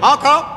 Encore.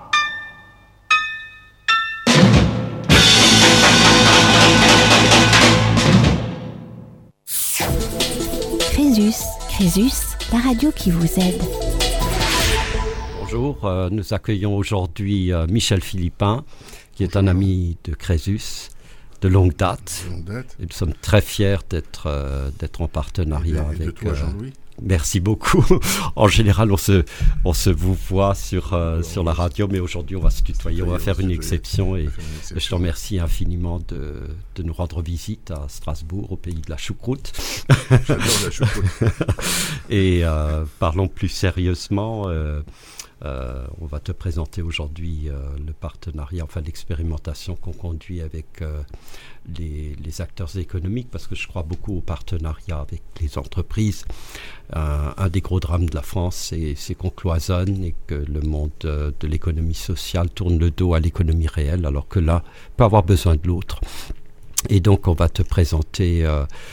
Crésus, la radio qui vous aide. Bonjour, nous accueillons aujourd'hui Michel Philippin, qui est un ami de Crésus de longue date. Et nous sommes très fiers d'être en partenariat avec... de toi, Jean-Louis. Merci beaucoup. En général, on se vous voit sur la radio, mais aujourd'hui, on va se tutoyer. On va faire une exception. Et je te remercie infiniment de nous rendre visite à Strasbourg, au pays de la choucroute. J'adore la choucroute. Et parlons plus sérieusement. On va te présenter aujourd'hui le partenariat, enfin l'expérimentation qu'on conduit avec les acteurs économiques, parce que je crois beaucoup au partenariat avec les entreprises. Un des gros drames de la France, c'est qu'on cloisonne et que le monde de l'économie sociale tourne le dos à l'économie réelle, alors que l'un peut avoir besoin de l'autre. Et donc on va te présenter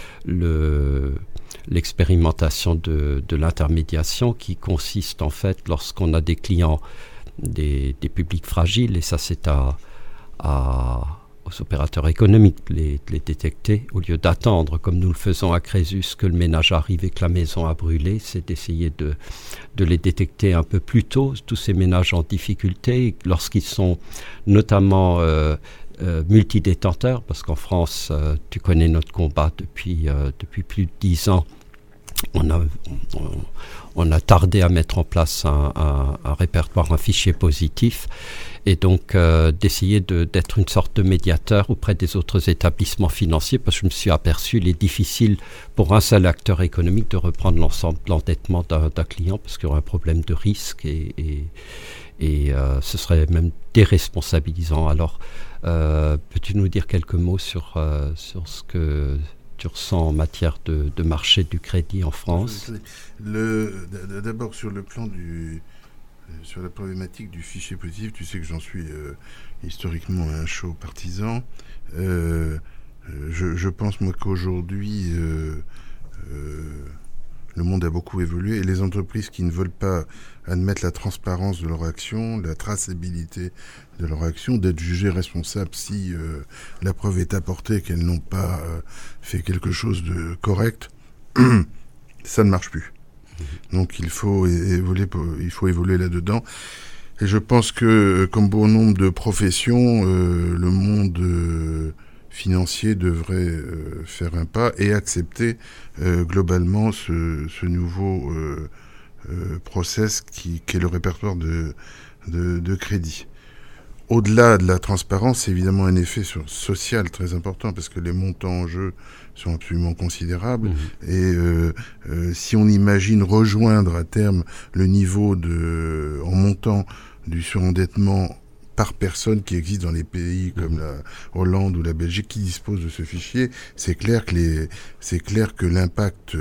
l'expérimentation de l'intermédiation, qui consiste en fait, lorsqu'on a des clients, des publics fragiles, et ça c'est aux opérateurs économiques de les détecter, au lieu d'attendre, comme nous le faisons à Crésus, que le ménage arrive et que la maison a brûlé, c'est d'essayer de les détecter un peu plus tôt, tous ces ménages en difficulté, lorsqu'ils sont notamment multidétenteurs, parce qu'en France, tu connais notre combat depuis plus de 10 ans. On a tardé à mettre en place un répertoire, un fichier positif, et donc d'essayer d'être une sorte de médiateur auprès des autres établissements financiers, parce que je me suis aperçu qu'il est difficile pour un seul acteur économique de reprendre l'ensemble de l'endettement d'un client, parce qu'il y aura un problème de risque et ce serait même déresponsabilisant. Alors, peux-tu nous dire quelques mots sur ce que tu ressens en matière de marché du crédit en France? D'abord, sur le plan sur la problématique du fichier positif, tu sais que j'en suis historiquement un chaud partisan. Je pense, moi, qu'aujourd'hui, le monde a beaucoup évolué, et les entreprises qui ne veulent pas admettre la transparence de leur action, la traçabilité de leur action, d'être jugées responsables si la preuve est apportée qu'elles n'ont pas fait quelque chose de correct, ça ne marche plus. Donc il faut évoluer là-dedans. Et je pense que, comme bon nombre de professions, le monde financier devrait faire un pas et accepter globalement ce nouveau process qui est le répertoire de crédit. Au-delà de la transparence, c'est évidemment un effet social très important, parce que les montants en jeu sont absolument considérables. Et si on imagine rejoindre à terme le niveau en montant du surendettement par personne qui existe dans les pays comme la Hollande ou la Belgique qui disposent de ce fichier, c'est clair que l'impact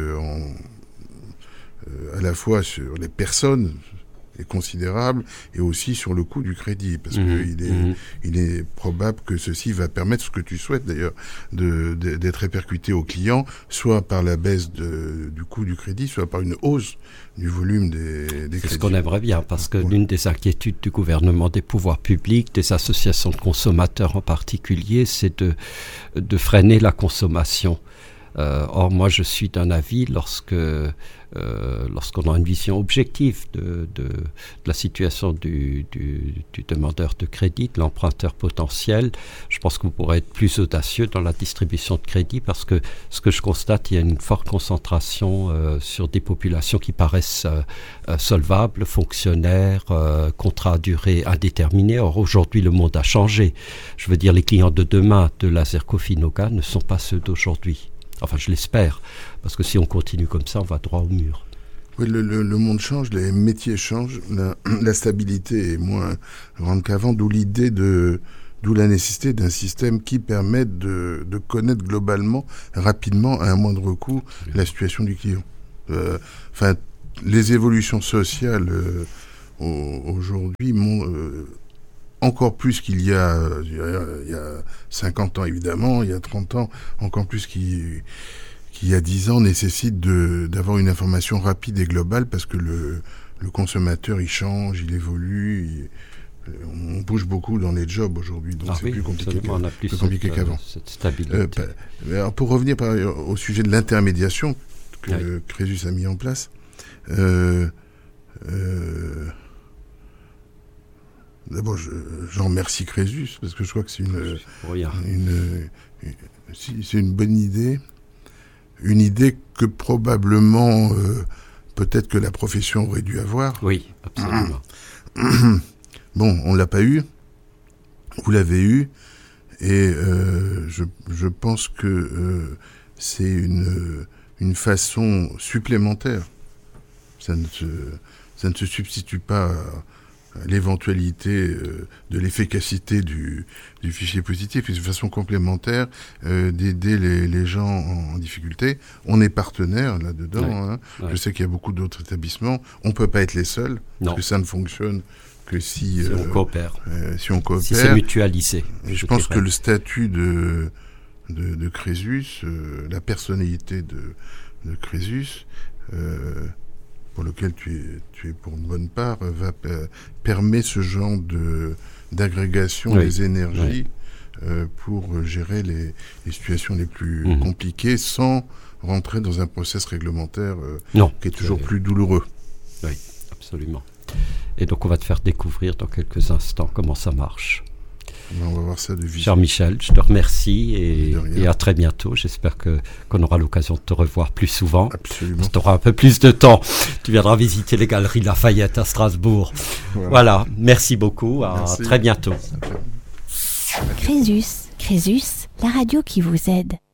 à la fois sur les personnes est considérable, et aussi sur le coût du crédit, parce il est probable que ceci va permettre, ce que tu souhaites d'ailleurs, d'être répercuté aux clients, soit par la baisse du coût du crédit, soit par une hausse du volume des crédits. C'est ce qu'on aimerait bien, parce que l'une des inquiétudes du gouvernement, des pouvoirs publics, des associations de consommateurs en particulier, c'est de freiner la consommation. Or, moi, je suis d'un avis, lorsqu'on a une vision objective de la situation du demandeur de crédit, de l'emprunteur potentiel, je pense qu'on pourrait être plus audacieux dans la distribution de crédit, parce que ce que je constate, il y a une forte concentration sur des populations qui paraissent solvables, fonctionnaires, contrats à durée indéterminée. Or, aujourd'hui, le monde a changé. Je veux dire, les clients de demain de Laserco-Finaca ne sont pas ceux d'aujourd'hui. Enfin, je l'espère, parce que si on continue comme ça, on va droit au mur. Oui, le monde change, les métiers changent, la stabilité est moins grande qu'avant, d'où la nécessité d'un système qui permette de connaître globalement, rapidement, à un moindre coût, la situation du client. Les évolutions sociales aujourd'hui encore plus qu'il y a 50 ans, évidemment, il y a 30 ans, encore plus qu'il y a 10 ans, nécessite d'avoir une information rapide et globale, parce que le consommateur, il change, il évolue. On bouge beaucoup dans les jobs aujourd'hui, donc c'est plus compliqué, on a plus qu'avant. Cette stabilité. Alors pour revenir au sujet de l'intermédiation que Crésus a mis en place, d'abord, j'en remercie Crésus, parce que je crois que c'est une bonne idée. Une idée que probablement, peut-être que la profession aurait dû avoir. Oui, absolument. Bon, on l'a pas eu. Vous l'avez eu. Et je pense que c'est une façon supplémentaire. Ça ne se substitue pas à l'éventualité de l'efficacité du fichier positif. C'est une façon complémentaire d'aider les gens en difficulté. On est partenaire là-dedans. Je sais qu'il y a beaucoup d'autres établissements. On ne peut pas être les seuls, parce que ça ne fonctionne que si on coopère. Si on coopère. Si c'est mutualisé. Et je pense que le statut de Crésus, la personnalité de Crésus, pour lequel tu es pour une bonne part, permet ce genre d'agrégation des énergies pour gérer les situations les plus compliquées sans rentrer dans un process réglementaire qui est toujours plus douloureux. Oui, absolument. Et donc on va te faire découvrir dans quelques instants comment ça marche. On va voir ça de visu. Jean-Michel, je te remercie et à très bientôt. J'espère qu'on aura l'occasion de te revoir plus souvent. Absolument. Tu auras un peu plus de temps. Tu viendras visiter les galeries Lafayette à Strasbourg. Voilà. Merci beaucoup. Très bientôt. Crésus, la radio qui vous aide.